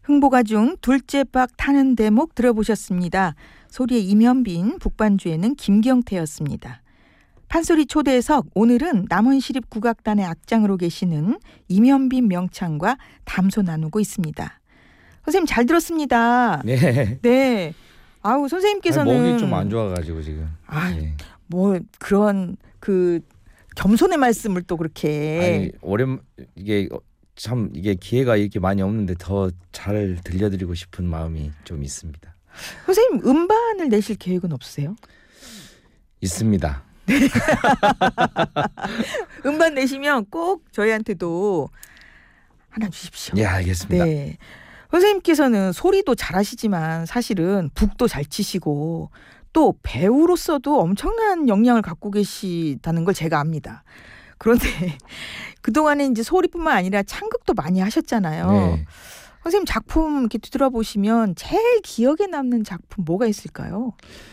흥보가 중 둘째 박 타는 대목 들어보셨습니다. 소리의 임현빈, 북반주에는 김경태였습니다. 판소리 초대석, 오늘은 남원시립국악단의 악장으로 계시는 임현빈 명창과 담소 나누고 있습니다. 선생님 잘 들었습니다. 네. 네. 아우 선생님께서는 목이 좀 안 좋아가지고 지금. 네. 뭐 그런 그 겸손의 말씀을 또 그렇게. 아니 이게 참 이게 기회가 이렇게 많이 없는데 더 잘 들려드리고 싶은 마음이 좀 있습니다. 선생님 음반을 내실 계획은 없으세요? 있습니다. 음반 내시면 꼭 저희한테도 하나 주십시오. 예, 알겠습니다. 네. 선생님께서는 소리도 잘하시지만 사실은 북도 잘 치시고 또 배우로서도 엄청난 역량을 갖고 계시다는 걸 제가 압니다. 그런데 그동안에 이제 소리뿐만 아니라 창극도 많이 하셨잖아요. 네. 선생님 작품 이렇게 뒤돌아보시면 제일 기억에 남는 작품 뭐가 있을까요?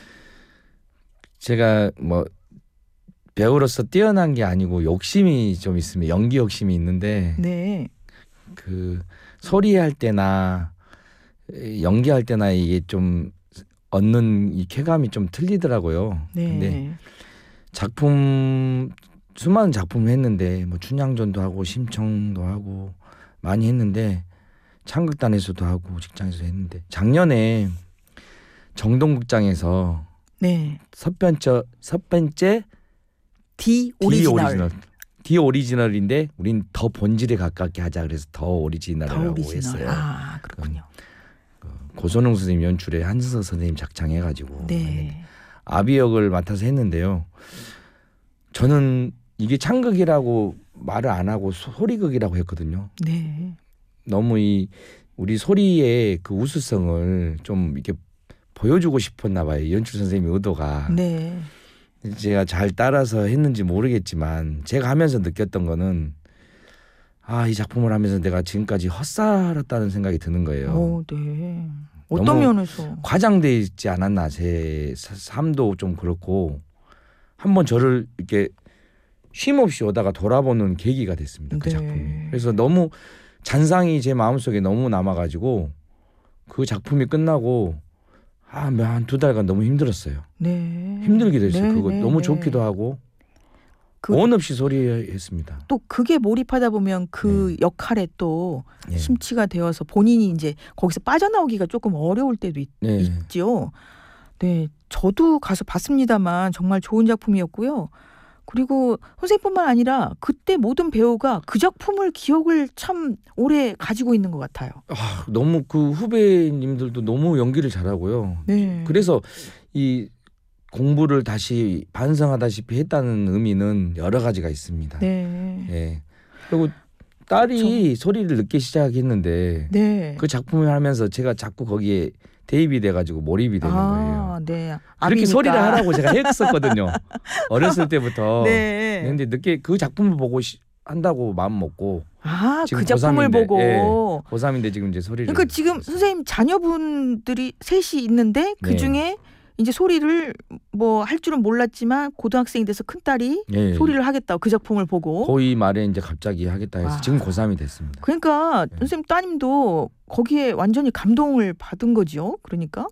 제가 뭐 배우로서 뛰어난 게 아니고 욕심이 좀 있으면 연기 욕심이 있는데 네. 그 소리할 때나 연기할 때나 이게 좀 얻는 이 쾌감이 좀 틀리더라고요. 네. 근데 작품 수많은 작품을 했는데 뭐 춘향전도 하고 심청도 하고 많이 했는데 창극단에서도 하고 직장에서 했는데 작년에 정동극장에서 네. 첫 번째 D 오리지널. D 오리지널인데 우린 더 본질에 가깝게 하자 그래서 더 오리지널이라고 했어요. 아 그렇군요. 고선홍 선생님 연출에 한승석 선생님 작창해가지고 네. 아비 역을 맡아서 했는데요. 저는 이게 창극이라고 말을 안 하고 소리극이라고 했거든요. 네. 너무 우리 소리의 그 우수성을 좀 이렇게 보여주고 싶었나 봐요. 연출 선생님의 의도가. 네. 제가 잘 따라서 했는지 모르겠지만 제가 하면서 느꼈던 거는 이 작품을 하면서 내가 지금까지 헛살았다는 생각이 드는 거예요. 오, 네. 어떤 면에서? 과장돼 있지 않았나. 제 삶도 좀 그렇고 한번 저를 이렇게 쉼없이 오다가 돌아보는 계기가 됐습니다. 그 네. 작품이. 그래서 너무 잔상이 제 마음속에 너무 남아가지고 그 작품이 끝나고 한 2달간 너무 힘들었어요. 네. 힘들기도 했어요. 네, 그거 네, 너무 네. 좋기도 하고 원 없이 소리했습니다. 또 그게 몰입하다 보면 그 역할에 또 네. 심취가 되어서 본인이 이제 거기서 빠져나오기가 조금 어려울 때도 네. 있죠. 네, 저도 가서 봤습니다만 정말 좋은 작품이었고요. 그리고 선생님뿐만 아니라 그때 모든 배우가 그 작품을 기억을 참 오래 가지고 있는 것 같아요. 너무 그 후배님들도 너무 연기를 잘하고요. 네. 그래서 이 공부를 다시 반성하다시피 했다는 의미는 여러 가지가 있습니다. 네. 예. 그리고 딸이 소리를 늦게 시작했는데 네. 그 작품을 하면서 제가 자꾸 거기에 대입이 돼가지고 몰입이 되는 거예요. 네. 그렇게 아비니까. 소리를 하라고 제가 했었거든요. 어렸을 때부터. 네. 근데 늦게 그 작품을 보고 한다고 마음 먹고. 지금 그 작품을 고3인데, 보고. 예, 고3인데 지금 이제 소리를. 그러니까 지금 선생님 자녀분들이 셋이 있는데 그 중에 이제 소리를 뭐 할 줄은 몰랐지만 고등학생이 돼서 큰 딸이 소리를 하겠다고 그 작품을 보고 고2 말에 이제 갑자기 하겠다 해서 지금 고3이 됐습니다. 그러니까 선생님 따님도 거기에 완전히 감동을 받은 거죠. 그러니까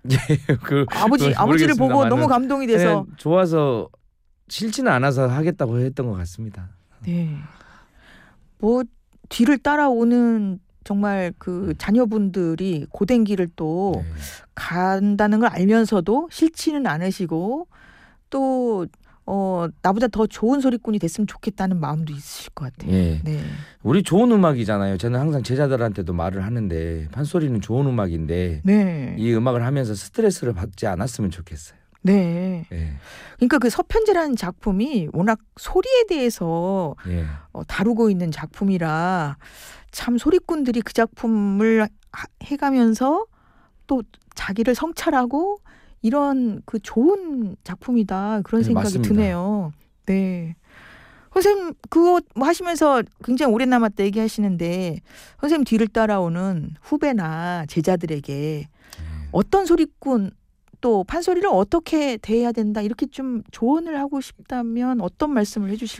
아버지를 보고 너무 감동이 돼서 좋아서 싫지는 않아서 하겠다고 했던 것 같습니다. 네. 뭐 뒤를 따라오는 정말 그 자녀분들이 고된 길을 또 간다는 걸 알면서도 싫지는 않으시고 또 나보다 더 좋은 소리꾼이 됐으면 좋겠다는 마음도 있으실 것 같아요. 네. 네. 우리 좋은 음악이잖아요. 저는 항상 제자들한테도 말을 하는데 판소리는 좋은 음악인데 네. 이 음악을 하면서 스트레스를 받지 않았으면 좋겠어요. 네. 네. 그러니까 그 서편제라는 작품이 워낙 소리에 대해서 다루고 있는 작품이라 참 소리꾼들이 그 작품을 해가면서 또 자기를 성찰하고 이런 그 좋은 작품이다 그런 생각이 맞습니다. 드네요. 네. 선생님 그거 뭐 하시면서 굉장히 오래 남았다 얘기하시는데 선생님 뒤를 따라오는 후배나 제자들에게 어떤 소리꾼 또 판소리를 어떻게 대해야 된다 이렇게 좀 조언을 하고 싶다면 어떤 말씀을 해주실